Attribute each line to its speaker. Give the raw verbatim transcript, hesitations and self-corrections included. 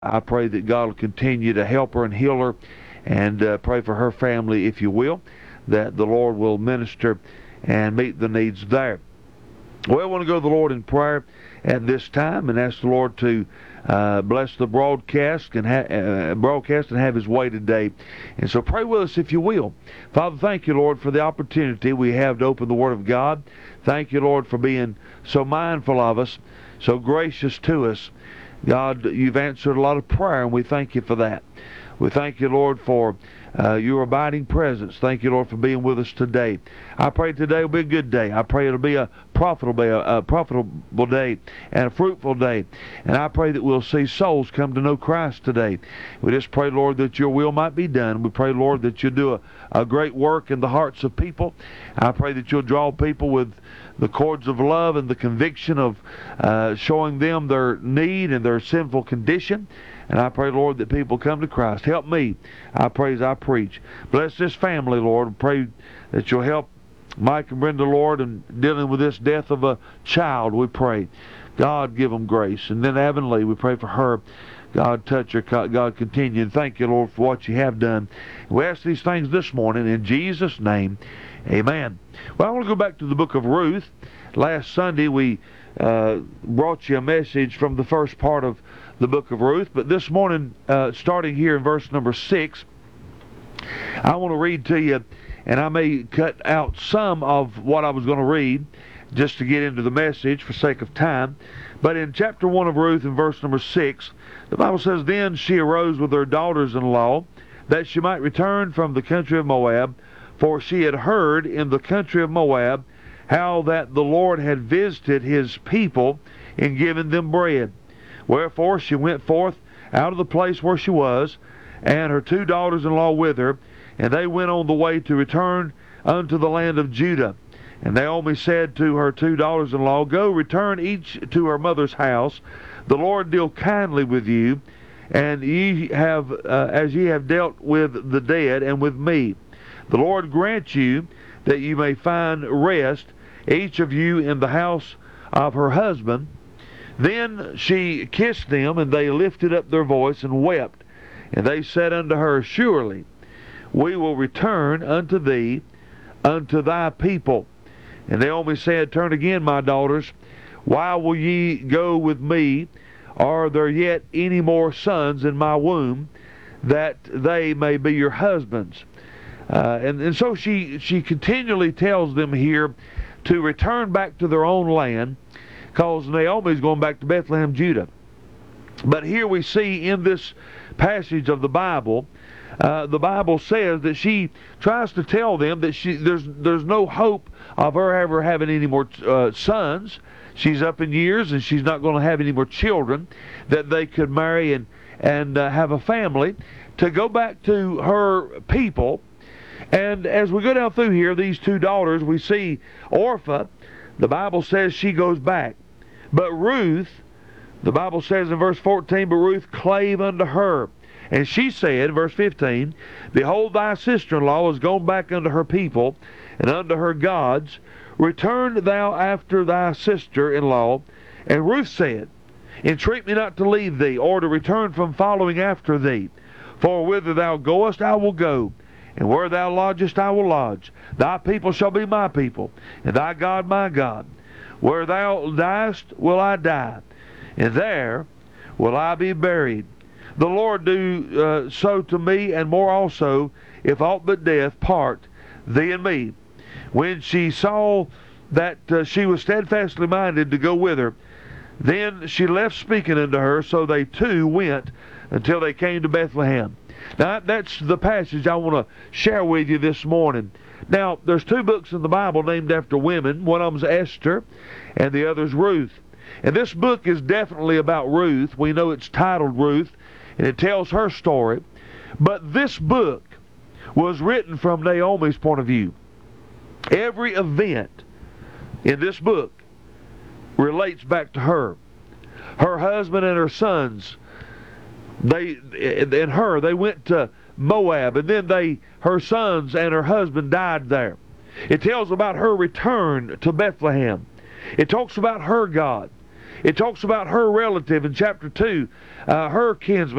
Speaker 1: I pray that God will continue to help her and heal her, and uh, pray for her family, if you will, that the Lord will minister and meet the needs there. Well, I want to go to the Lord in prayer at this time and ask the Lord to uh, bless the broadcast and, ha- uh, broadcast and have His way today. And so pray with us if you will. Father, thank you, Lord, for the opportunity we have to open the Word of God. Thank you, Lord, for being so mindful of us, so gracious to us. God, you've answered a lot of prayer, and we thank you for that. We thank you, Lord, for uh, your abiding presence. Thank you, Lord, for being with us today. I pray today will be a good day. I pray it'll be a profitable day, a, a profitable day, and a fruitful day. And I pray that we'll see souls come to know Christ today. We just pray, Lord, that your will might be done. We pray, Lord, that you'll do a, a great work in the hearts of people. I pray that you'll draw people with the cords of love and the conviction of uh, showing them their need and their sinful condition. And I pray, Lord, that people come to Christ. Help me, I pray, as I preach. Bless this family, Lord. I pray that you'll help Mike and Brenda, Lord, in dealing with this death of a child, we pray. God, give them grace. And then Avonlea, we pray for her. God, touch her. God, continue. And thank you, Lord, for what you have done. We ask these things this morning in Jesus' name. Amen. Well, I want to go back to the book of Ruth. Last Sunday, we uh, brought you a message from the first part of the book of Ruth. But this morning, uh, starting here in verse number six, I want to read to you, and I may cut out some of what I was going to read just to get into the message for sake of time. But in chapter one of Ruth, in verse number six, the Bible says, "Then she arose with her daughters-in-law, that she might return from the country of Moab, for she had heard in the country of Moab how that the Lord had visited his people in giving them bread. Wherefore she went forth out of the place where she was, and her two daughters-in-law with her, and they went on the way to return unto the land of Judah. And Naomi said to her two daughters-in-law, Go, return each to her mother's house. The Lord deal kindly with you, and ye have, uh, as ye have dealt with the dead and with me. The Lord grant you that you may find rest, each of you in the house of her husband. Then she kissed them, and they lifted up their voice and wept. And they said unto her, Surely we will return unto thee, unto thy people. And Naomi said, Turn again, my daughters. Why will ye go with me? Are there yet any more sons in my womb, that they may be your husbands? Uh, and, and so she, she continually tells them here to return back to their own land, because Naomi is going back to Bethlehem, Judah. But here we see in this passage of the Bible, uh, the Bible says that she tries to tell them that she there's there's no hope of her ever having any more uh, sons. She's up in years, and she's not going to have any more children that they could marry and and uh, have a family, to go back to her people. And as we go down through here, these two daughters, we see Orpha, the Bible says she goes back. But Ruth, the Bible says in verse fourteen, But Ruth clave unto her. And she said, verse fifteen, Behold, thy sister-in-law is gone back unto her people, and unto her gods. Return thou after thy sister-in-law. And Ruth said, Entreat me not to leave thee, or to return from following after thee. For whither thou goest, I will go, and where thou lodgest, I will lodge. Thy people shall be my people, and thy God my God. Where thou diest, will I die, and there will I be buried. The Lord do uh, so to me, and more also, if aught but death part thee and me. When she saw that uh, she was steadfastly minded to go with her, then she left speaking unto her, so they two went until they came to Bethlehem. Now, that's the passage I want to share with you this morning. Now, there's two books in the Bible named after women. One of them's Esther, and the other's Ruth. And this book is definitely about Ruth. We know it's titled Ruth, and it tells her story. But this book was written from Naomi's point of view. Every event in this book relates back to her. Her husband and her sons, they and her, they went to Moab, and then they, her sons and her husband died there. It tells about her return to Bethlehem. It talks about her God. It talks about her relative in chapter two, uh, her kinsman.